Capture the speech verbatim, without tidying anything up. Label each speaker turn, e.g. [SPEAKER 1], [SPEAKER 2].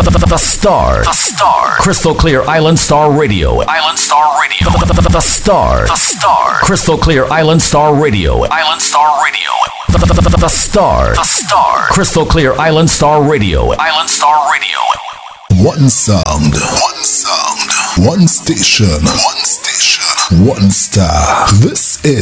[SPEAKER 1] The Star. The Star. Crystal Clear Island Star Radio. Island Star Radio. The Star. The Star. Crystal Clear Island Star Radio. Island Star Radio. The Star. The Star. Crystal Clear Island Star Radio. Island Star Radio.
[SPEAKER 2] One sound. One sound. One station. One station. One star. This is